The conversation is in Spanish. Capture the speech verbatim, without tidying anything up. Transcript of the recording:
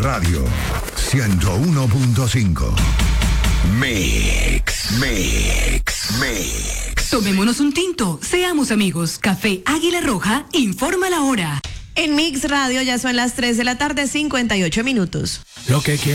Radio ciento uno punto cinco. Mix, mix, mix. Tomémonos un tinto, seamos amigos. Café Águila Roja informa la hora. En Mix Radio ya son las tres de la tarde, cincuenta y ocho minutos. Lo que quiero.